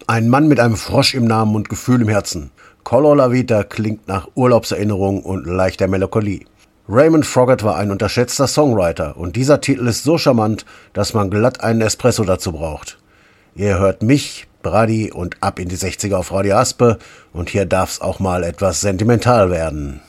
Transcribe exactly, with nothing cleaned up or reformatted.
Ein Mann mit einem Frosch im Namen und Gefühl im Herzen. Color La Vita klingt nach Urlaubserinnerung und leichter Melancholie. Raymond Froggatt war ein unterschätzter Songwriter und dieser Titel ist so charmant, dass man glatt einen Espresso dazu braucht. Ihr hört mich, Brady und Ab in die sechziger auf Radio Aspe und hier darf's auch mal etwas sentimental werden.